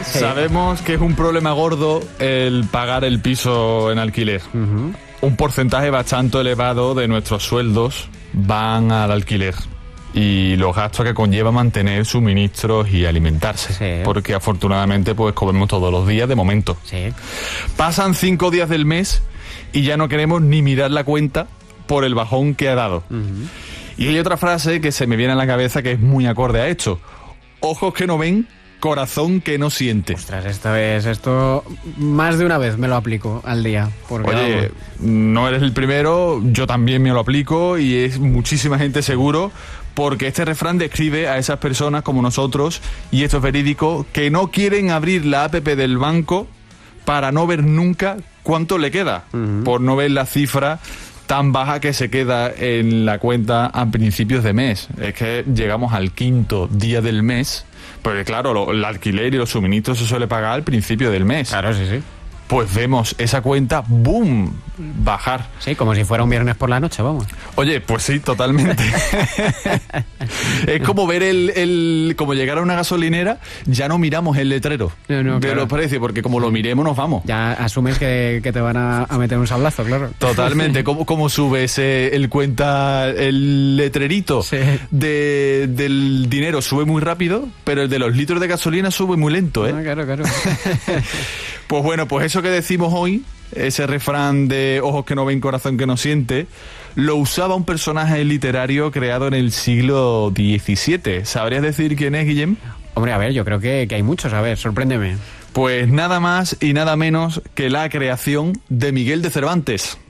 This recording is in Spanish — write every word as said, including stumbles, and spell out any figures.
Sí. Sabemos que es un problema gordo el pagar el piso en alquiler. Uh-huh. Un porcentaje bastante elevado de nuestros sueldos van al alquiler y los gastos que conlleva mantener suministros y alimentarse. Sí. Porque afortunadamente pues comemos todos los días de momento. Sí. Pasan cinco días del mes y ya no queremos ni mirar la cuenta por el bajón que ha dado. Uh-huh. Y hay otra frase que se me viene a la cabeza que es muy acorde a esto. Ojos que no ven, corazón que no siente. Ostras, esta vez, esto más de una vez me lo aplico al día. Porque, Oye, vamos, no eres el primero, yo también me lo aplico y es muchísima gente seguro, porque este refrán describe a esas personas como nosotros, y esto es verídico, que no quieren abrir la app del banco para no ver nunca cuánto le queda, Uh-huh. por no ver la cifra tan baja que se queda en la cuenta a principios de mes. Es que llegamos al quinto día del mes, porque claro, lo, el alquiler y los suministros se suele pagar al principio del mes. claro, sí, sí. Pues vemos esa cuenta, ¡boom!, bajar. Sí, como si fuera un viernes por la noche, vamos. Oye, pues sí, totalmente. Es como ver el, el... como llegar a una gasolinera, ya no miramos el letrero No, no, de claro. los precios, porque como lo miremos nos vamos. Ya asumes que, que te van a, a meter un sablazo, claro. Totalmente. ¿Cómo, cómo sube ese, el cuenta, el letrerito Sí. de, del dinero? Sube muy rápido, pero el de los litros de gasolina sube muy lento, ¿eh? Ah, claro, claro. Pues bueno, pues eso que decimos hoy, ese refrán de ojos que no ven, corazón que no siente, lo usaba un personaje literario creado en el siglo diecisiete. ¿Sabrías decir quién es, Guillem? Hombre, a ver, yo creo que, que hay muchos. A ver, sorpréndeme. Pues nada más y nada menos que la creación de Miguel de Cervantes.